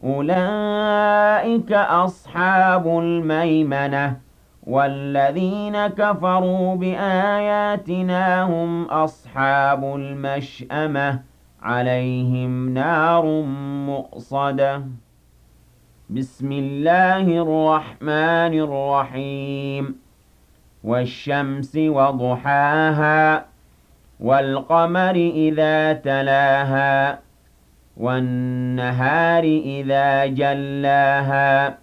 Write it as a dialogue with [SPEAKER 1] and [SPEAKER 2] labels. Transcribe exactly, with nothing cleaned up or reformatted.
[SPEAKER 1] أولئك أصحاب الميمنة والذين كفروا بآياتنا هم أصحاب المشأمة عليهم نار مؤصدة بسم الله الرحمن الرحيم والشمس وضحاها والقمر إذا تلاها والنهار إذا جلاها